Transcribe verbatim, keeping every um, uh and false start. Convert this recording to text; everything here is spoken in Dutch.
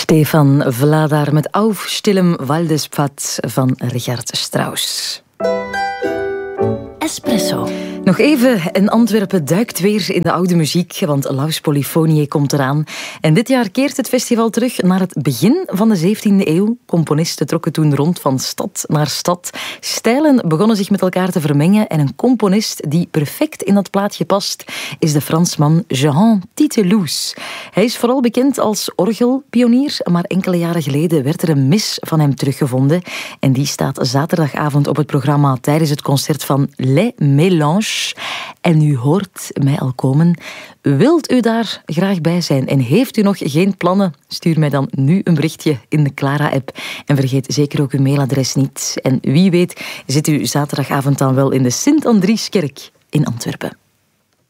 Stefan Vladar met Auf stillem Waldespad van Richard Strauss. Espresso. Nog even, en Antwerpen duikt weer in de oude muziek, want Laus Polyphoniae komt eraan. En dit jaar keert het festival terug naar het begin van de zeventiende eeuw. Componisten trokken toen rond van stad naar stad. Stijlen begonnen zich met elkaar te vermengen en een componist die perfect in dat plaatje past is de Fransman Jehan Titeloes. Hij is vooral bekend als orgelpionier, maar enkele jaren geleden werd er een mis van hem teruggevonden. En die staat zaterdagavond op het programma tijdens het concert van Les Mélanges. En u hoort mij al komen. Wilt u daar graag bij zijn en heeft u nog geen plannen? Stuur mij dan nu een berichtje in de Clara-app. En vergeet zeker ook uw mailadres niet. En wie weet zit u zaterdagavond dan wel in de Sint-Andrieskerk in Antwerpen.